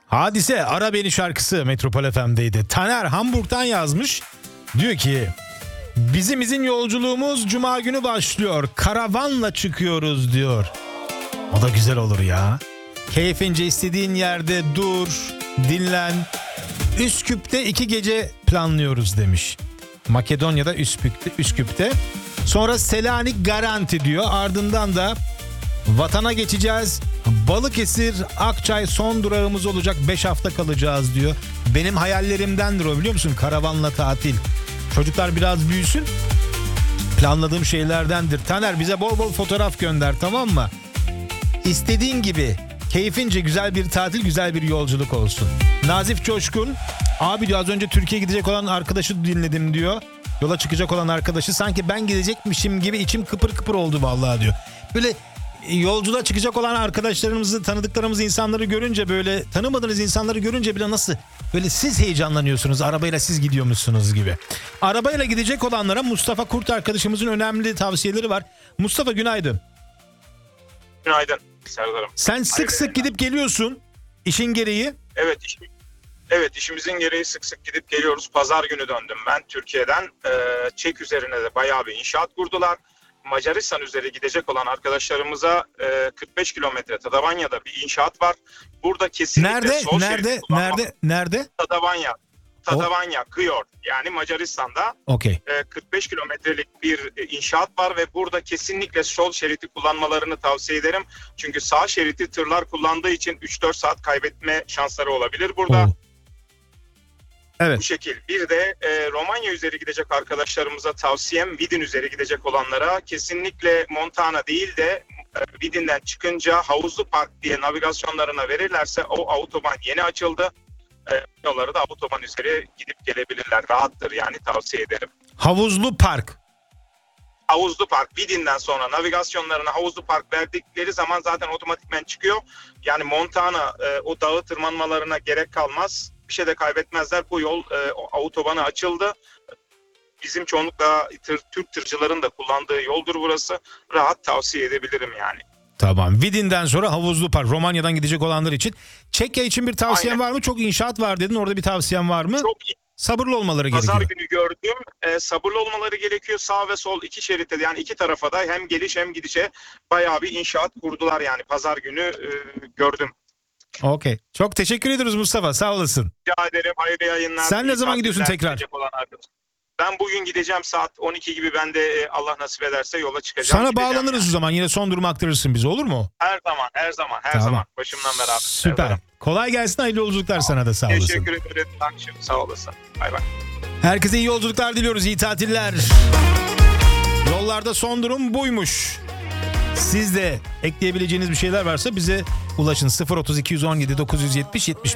Hadise Ara Beni şarkısı Metropol FM'deydi. Taner Hamburg'dan yazmış. Diyor ki bizim izin yolculuğumuz Cuma günü başlıyor. Karavanla çıkıyoruz diyor. O da güzel olur ya. Keyfince istediğin yerde dur, dinlen. Üsküp'te 2 gece planlıyoruz demiş. Makedonya'da Üsküp'te. Sonra Selanik garanti diyor. Ardından da vatana geçeceğiz. Balıkesir, Akçay son durağımız olacak. 5 hafta kalacağız diyor. Benim hayallerimdendir o, biliyor musun? Karavanla tatil. Çocuklar biraz büyüsün. Planladığım şeylerdendir. Taner, bize bol bol fotoğraf gönder, tamam mı? İstediğin gibi keyfince güzel bir tatil, güzel bir yolculuk olsun. Nazif Coşkun abi diyor, az önce Türkiye'ye gidecek olan arkadaşı dinledim diyor. Yola çıkacak olan arkadaşı, sanki ben gidecekmişim gibi içim kıpır kıpır oldu vallahi diyor. Böyle yolculuğa çıkacak olan arkadaşlarımızı, tanıdıklarımız, insanları görünce, böyle tanımadığınız insanları görünce bile nasıl böyle siz heyecanlanıyorsunuz, arabayla siz gidiyormuşsunuz gibi. Arabayla gidecek olanlara Mustafa Kurt arkadaşımızın önemli tavsiyeleri var. Mustafa, günaydın. Günaydın Serdar'ım. Sen sık sık gidip geliyorsun işin gereği. Evet, işimizin gereği sık sık gidip geliyoruz. Pazar günü döndüm ben Türkiye'den. Çek üzerine de bayağı bir inşaat kurdular. Macaristan üzeri gidecek olan arkadaşlarımıza 45 kilometre Tadavanya'da bir inşaat var. Burada kesinlikle Nerede? Tadavanya, Kıyort, yani Macaristan'da. Okey. 45 kilometrelik bir inşaat var ve burada kesinlikle sol şeridi kullanmalarını tavsiye ederim. Çünkü sağ şeridi tırlar kullandığı için 3-4 saat kaybetme şansları olabilir burada. Oo. Evet. Bu şekil. Bir de Romanya üzeri gidecek arkadaşlarımıza tavsiyem, Vidin üzeri gidecek olanlara kesinlikle Montana değil de Vidin'den çıkınca Havuzlu Park diye navigasyonlarına verirlerse, o otoban yeni açıldı. Yolları da otoban üzeri gidip gelebilirler. Rahattır, yani tavsiye ederim. Havuzlu Park. Havuzlu Park, Vidin'den sonra navigasyonlarına Havuzlu Park verdikleri zaman zaten otomatikmen çıkıyor. Yani Montana o dağı tırmanmalarına gerek kalmaz. Bir şey de kaybetmezler. Bu yol otobanı açıldı. Bizim çoğunlukla Türk tırcıların da kullandığı yoldur burası. Rahat tavsiye edebilirim yani. Tamam. Vidin'den sonra Havuzlu Park. Romanya'dan gidecek olanlar için. Çekya için bir tavsiyen var mı? Çok inşaat var dedin. Orada bir tavsiyen var mı? Çok sabırlı olmaları gerekiyor. Pazar günü gördüm. Sabırlı olmaları gerekiyor. Sağ ve sol iki şeritte, yani iki tarafa da hem geliş hem gidişe bayağı bir inşaat kurdular yani. Pazar günü gördüm. Okey. Çok teşekkür ediyoruz Mustafa. Sağ olasın. Rica ederim. Hayırlı yayınlar. Sen ne zaman gidiyorsun tekrar? Ben bugün gideceğim saat 12 gibi. Ben de Allah nasip ederse yola çıkacağım. Sana bağlanırız yani. O zaman yine son durumu aktarırsın bize, olur mu? Her zaman tamam. zaman. Başımdan beraber. Süper. Kolay gelsin. Hayırlı yolculuklar sana da, sağ olasın. Teşekkür ederim. Sağ olasın. Bay bay. Herkese iyi yolculuklar diliyoruz. İyi tatiller. Yollarda son durum buymuş. Siz de ekleyebileceğiniz bir şeyler varsa bize ulaşın. 032 117 970 75